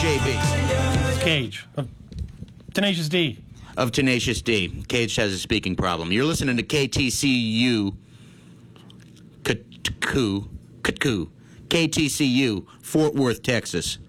JB? It's Cage. Tenacious D. Of Tenacious D. Cage has a speaking problem. You're listening to KTCU. KTCU, Fort Worth, Texas.